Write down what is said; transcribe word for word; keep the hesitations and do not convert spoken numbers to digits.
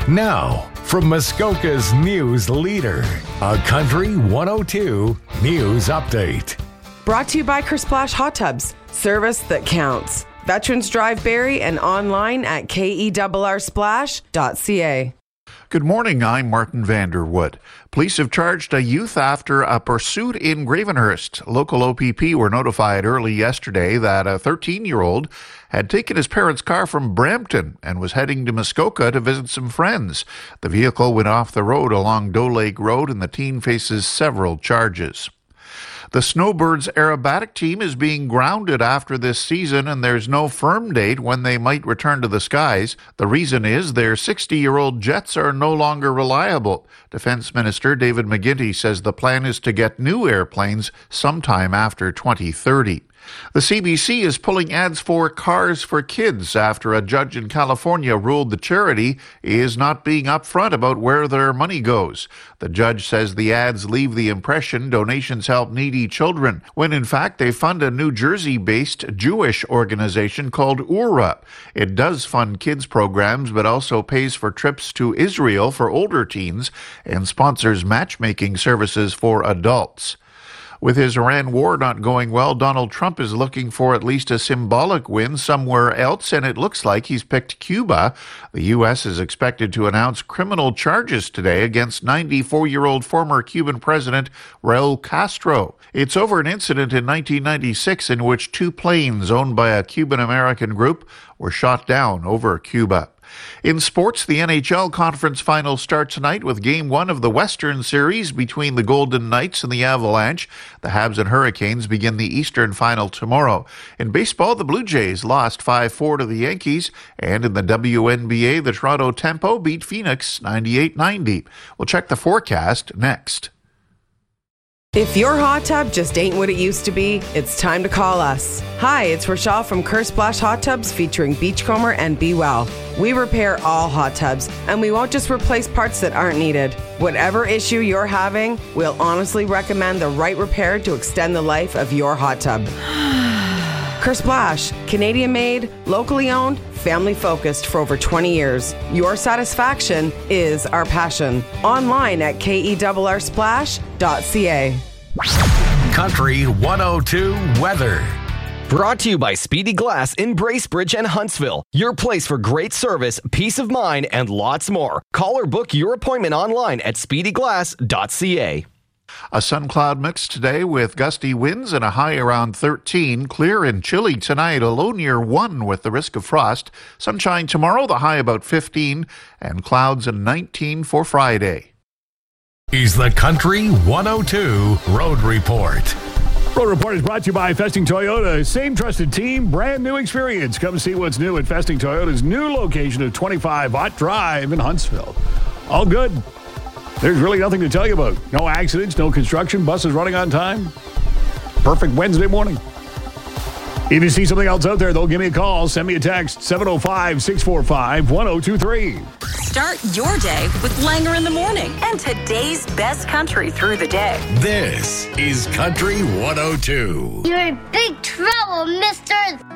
Now, from Muskoka's news leader, a Country one oh two News Update. Brought to you by Kersplash Hot Tubs, service that counts. Veterans Drive Barrie and online at K E R R splash dot C A. Good morning, I'm Martin Vanderwood. Police have charged a youth after a pursuit in Gravenhurst. Local O P P were notified early yesterday that a thirteen-year-old had taken his parents' car from Brampton and was heading to Muskoka to visit some friends. The vehicle went off the road along Doe Lake Road and the teen faces several charges. The Snowbirds aerobatic team is being grounded after this season, and there's no firm date when they might return to the skies. The reason is their sixty-year-old jets are no longer reliable. Defense Minister David McGuinty says the plan is to get new airplanes sometime after twenty thirty. The C B C is pulling ads for Cars for Kids after a judge in California ruled the charity is not being upfront about where their money goes. The judge says the ads leave the impression donations help needy children, when in fact they fund a New Jersey-based Jewish organization called U R A. It does fund kids programs, but also pays for trips to Israel for older teens and sponsors matchmaking services for adults. With his Iran war not going well, Donald Trump is looking for at least a symbolic win somewhere else, and it looks like he's picked Cuba. The U S is expected to announce criminal charges today against ninety-four-year-old former Cuban President Raul Castro. It's over an incident in nineteen ninety-six in which two planes owned by a Cuban-American group were shot down over Cuba. In sports, the N H L Conference Final starts tonight with Game one of the Western Series between the Golden Knights and the Avalanche. The Habs and Hurricanes begin the Eastern Final tomorrow. In baseball, the Blue Jays lost five four to the Yankees, and in the W N B A, the Toronto Tempo beat Phoenix ninety-eight ninety. We'll check the forecast next. If your hot tub just ain't what it used to be, it's time to call us. Hi, it's Rochelle from Kersplash Hot Tubs featuring Beachcomber and Be Well. We repair all hot tubs, and we won't just replace parts that aren't needed. Whatever issue you're having, we'll honestly recommend the right repair to extend the life of your hot tub. Kersplash, Canadian-made, locally owned, family-focused for over twenty years. Your satisfaction is our passion. Online at K E R R splash dot C A. Country one oh two weather. Brought to you by Speedy Glass in Bracebridge and Huntsville. Your place for great service, peace of mind, and lots more. Call or book your appointment online at speedy glass dot C A. A sun cloud mix today with gusty winds and a high around thirteen. Clear and chilly tonight, a low near one with the risk of frost. Sunshine tomorrow, the high about fifteen, and clouds and nineteen for Friday. Is the Country one oh two Road Report. Road Report is brought to you by Festing Toyota. Same trusted team, brand new experience. Come see what's new at Festing Toyota's new location of twenty-five Ott Drive in Huntsville. All good. There's really nothing to tell you about. No accidents, no construction, buses running on time. Perfect Wednesday morning. If you see something else out there, though, give me a call. Send me a text, seven oh five, six four five, one oh two three. Start your day with Langer in the Morning and today's best country through the day. This is Country one oh two. You're in big trouble, mister.